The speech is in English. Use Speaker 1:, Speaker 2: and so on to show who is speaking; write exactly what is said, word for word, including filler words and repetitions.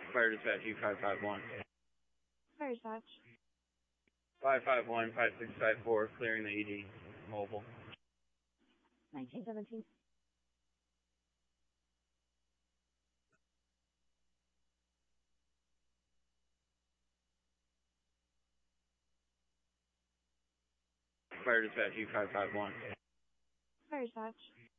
Speaker 1: Fire dispatch U five five one.
Speaker 2: Fire dispatch.
Speaker 1: five five one, five six five four, clearing the E D. Mobile.
Speaker 2: nineteen seventeen.
Speaker 1: Fire dispatch U five five one.
Speaker 2: Fire dispatch.